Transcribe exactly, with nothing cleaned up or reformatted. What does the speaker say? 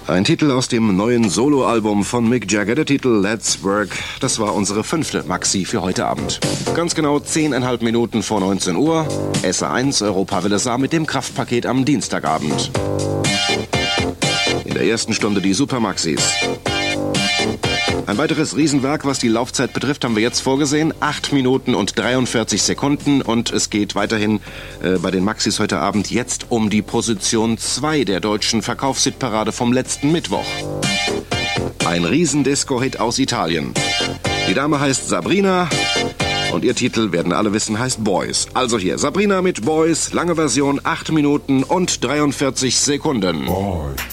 Ein Titel aus dem neuen Soloalbum von Mick Jagger, der Titel Let's Work. Das war unsere fünfte Maxi für heute Abend. Ganz genau zehneinhalb Minuten vor neunzehn Uhr. S A eins Europa Welle Saar mit dem Kraftpaket am Dienstagabend. In der ersten Stunde die Super Maxis. Ein weiteres Riesenwerk, was die Laufzeit betrifft, haben wir jetzt vorgesehen. acht Minuten und dreiundvierzig Sekunden. Und es geht weiterhin äh, bei den Maxis heute Abend jetzt um die Position zwei der deutschen Verkaufshitparade vom letzten Mittwoch. Ein Riesendisco-Hit aus Italien. Die Dame heißt Sabrina und ihr Titel, werden alle wissen, heißt Boys. Also hier, Sabrina mit Boys, lange Version, acht Minuten und dreiundvierzig Sekunden. Boys.